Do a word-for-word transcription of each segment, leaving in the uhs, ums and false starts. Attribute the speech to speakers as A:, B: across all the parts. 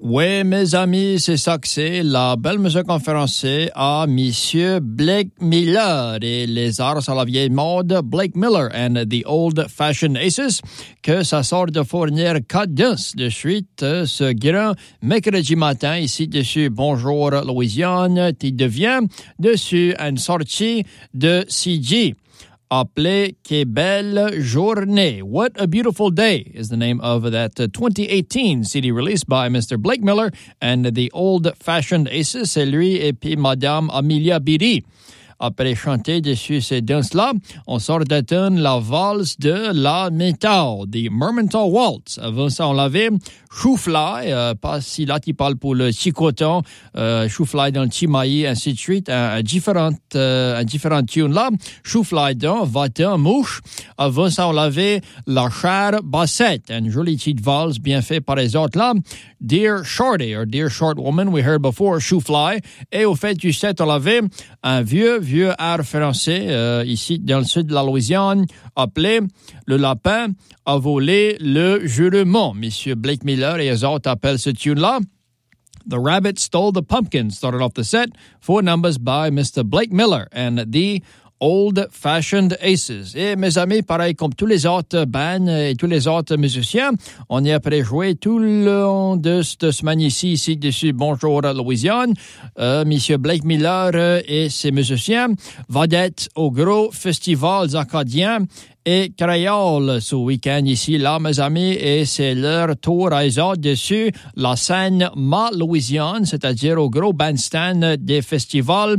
A: Oui, mes amis, c'est ça que c'est. La belle musique en français à Monsieur Blake Miller et les arts à la vieille mode, Blake Miller and the Old Fashioned Aces, que ça sort de fournir quatre danses de suite euh, ce grand mercredi matin ici dessus Bonjour Louisiane, qui devient dessus une sortie de C G. Appelé Que Belle Journée. What a Beautiful Day is the name of that uh, twenty eighteen C D release by Mister Blake Miller and the Old Fashioned Aces. C'est lui et puis Madame Amelia Beatty. Après chanter dessus ces danses-là, on sort d'atteindre la valse de la métal, the Mermental Waltz. Avant ça, on l'avait Chou-Fly, euh, pas si là qui parle pour le chicoton, euh, Chou-Fly dans le Chimaï, ainsi de suite, un, un différent, euh, un différent tune là. Chou-Fly dans Va-t'en, mouche. Avant ça, on l'avait la chère bassette, une jolie petite valse bien faite par les autres là. Dear Shorty, or Dear Short Woman, we heard before, Chou-Fly. Et au fait du set, on avait un vieux, vieux art français, euh, ici dans le sud de la Louisiane, appelé Le lapin a volé le jurement. Monsieur Blake Miller et les autres appellent ce tune-là The Rabbit Stole the Pumpkin. Started off the set, four numbers by Mister Blake Miller and the Old Fashioned Aces. Et mes amis, pareil comme tous les autres bands et tous les autres musiciens, on est après joué tout le long de cette semaine ici, ici dessus Bonjour Louisiane. Euh, Monsieur Blake Miller et ses musiciens vont être au gros festival acadien et créole ce week-end ici, là, mes amis, et c'est leur tour à eux autres dessus la scène Ma Louisiane, c'est-à-dire au gros bandstand des festivals.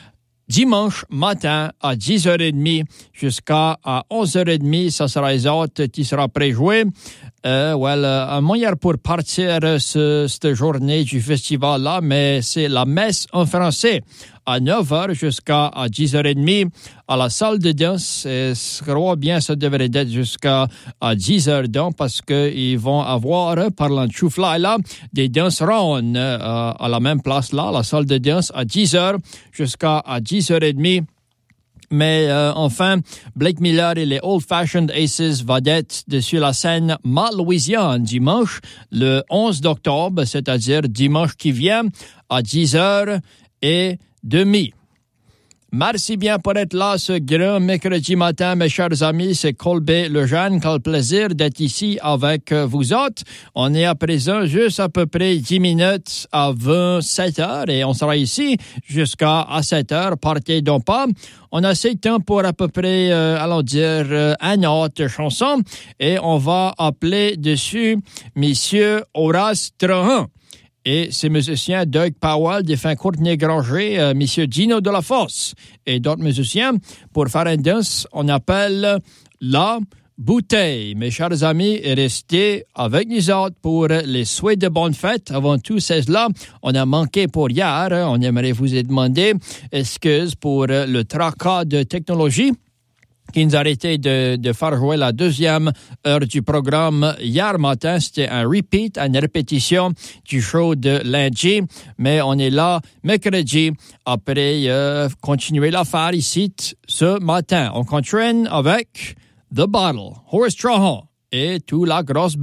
A: Dimanche matin à dix heures trente jusqu'à à onze heures trente, ça sera les autres qui sera préjoué. Euh, well, euh, un moyen pour partir ce, cette journée du festival-là, mais c'est la messe en français à neuf heures jusqu'à à dix heures trente à la salle de danse. Et je crois bien ça devrait être jusqu'à à dix heures donc parce qu'ils vont avoir, parlant de Chou-Fly là, des danses rondes euh, à la même place là, la salle de danse à dix heures jusqu'à à dix heures trente. Mais euh, enfin, Blake Miller et les Old Fashioned Aces vont être dessus la scène Ma Louisiane dimanche, le onze octobre, c'est-à-dire dimanche qui vient, à dix heures trente. Merci bien pour être là ce grand mercredi matin, mes chers amis. C'est Colbert Lejeune. Quel plaisir d'être ici avec vous autres. On est à présent juste à peu près dix minutes avant sept heures et on sera ici jusqu'à à sept heures. Partez donc pas. On a assez de temps pour à peu près, euh, allons dire, euh, une autre chanson et on va appeler dessus Monsieur Horace Trahan. Et ces musiciens, Doug Powell, défunt Courtney Granger, euh, Monsieur Gino de la Fosse et d'autres musiciens, pour faire une danse, on appelle La Bouteille. Mes chers amis, restez avec nous autres pour les souhaits de bonnes fêtes. Avant tout, c'est là, on a manqué pour hier. On aimerait vous demander excuse pour le tracas de technologie qui nous a arrêté de, de faire jouer la deuxième heure du programme hier matin. C'était un repeat, une répétition du show de lundi. Mais on est là mercredi après euh, continuer l'affaire ici ce matin. On continue avec The Bottle, Horace Trahan et toute la grosse